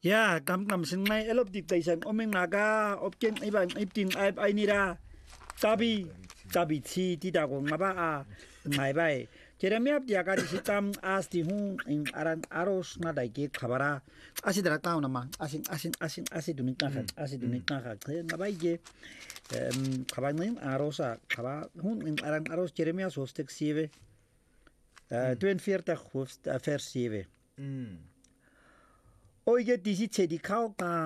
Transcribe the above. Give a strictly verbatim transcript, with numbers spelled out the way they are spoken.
Ya, kam kam sinmay elop dictation omeng naga opken iban iptin aib ainira tabi tabi si tidago ngaba a ngai bai jeremiah diaga disitam as di hu in aran aros na daike khabara asi dara tauna ma asin asin asin asi dunik na khat asi dunik na khat ngabai ge em khabanin arosa khaba hun in aran aros jeremiah sostek sieve tweeënveertig hoofd vers zeven Oige, die ziet ze die kou